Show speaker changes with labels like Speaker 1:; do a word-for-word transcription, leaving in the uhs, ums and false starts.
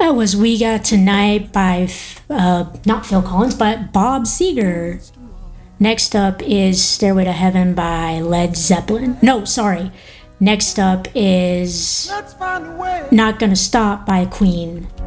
Speaker 1: That was We Got Tonight by, uh, not Phil Collins, but Bob Seger. Next up is Stairway to Heaven by Led Zeppelin. No, sorry. Next up is Not Gonna Stop by Queen.